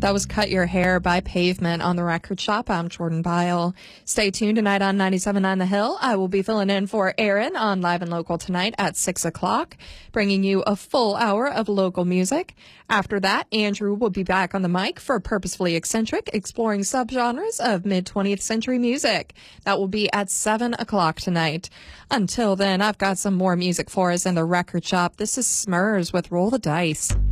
That was Cut Your Hair by Pavement on the Record Shop. I'm Jordan Byle. Stay tuned tonight on 97.9 The Hill. I will be filling in for Aaron on Live and Local tonight at 6 o'clock, bringing you a full hour of local music. After that, Andrew will be back on the mic for Purposefully Eccentric, exploring subgenres of mid-20th century music. That will be at 7 o'clock tonight. Until then, I've got some more music for us in the Record Shop. This is Smurs with Roll the Dice.